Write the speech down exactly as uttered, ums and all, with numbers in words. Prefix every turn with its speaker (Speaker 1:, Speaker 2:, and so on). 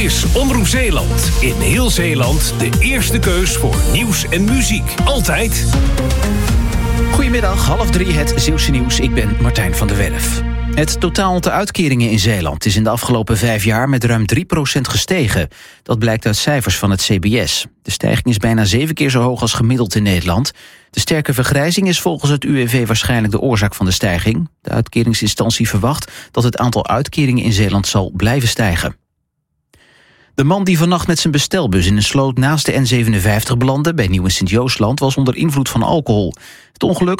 Speaker 1: is Omroep Zeeland. In heel Zeeland de eerste keus voor nieuws en muziek. Altijd.
Speaker 2: Goedemiddag, half drie het Zeeuwse nieuws. Ik ben Martijn van der Werf. Het totaal aantal uitkeringen in Zeeland is in de afgelopen vijf jaar met ruim drie procent gestegen. Dat blijkt uit cijfers van het C B S. De stijging is bijna zeven keer zo hoog als gemiddeld in Nederland. De sterke vergrijzing is volgens het U W V waarschijnlijk de oorzaak van de stijging. De uitkeringsinstantie verwacht dat het aantal uitkeringen in Zeeland zal blijven stijgen. De man die vannacht met zijn bestelbus in een sloot naast de N zevenenvijftig belandde bij Nieuw- en Sint-Joosland was onder invloed van alcohol. Het ongeluk